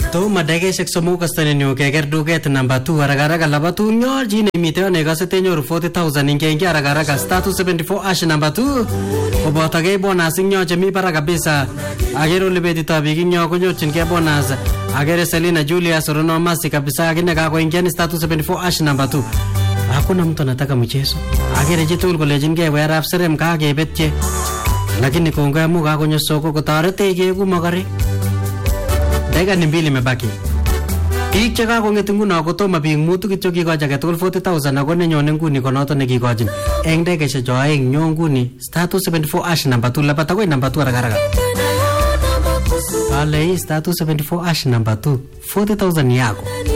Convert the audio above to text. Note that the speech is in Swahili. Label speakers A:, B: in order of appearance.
A: To madageshek somok kastanenyu keker duket number 2 aragaraka labatu nyorji nemite nekasete nyoru 40,000 ingenge aragaraka status 74 ash number 2 koboto ke bonus nyoche mi para kabisa agero lebetito bik nyo konyorchin ke bonus agere Selina Julius Rono Masi kabisa akine kakoingia status 74 ash number 2 hakuna mtu anataka mchezo agere jitul kolejin ke werap serem kakebetye lakini kongo mu kakonyo soko kotarete keku magari Dega ni mbili mebaki. Biik che kakong'et nguno kotomo biik mutu kityo kikochi agetugul 40,000 ako nenyone nguni konoto nekikochin. Eng dekeshek cho aeng nyo nguni status 74 ash number 2 lapat akoi number 2 arakaraka. Pale status 74 ash number 2 40,000 yako.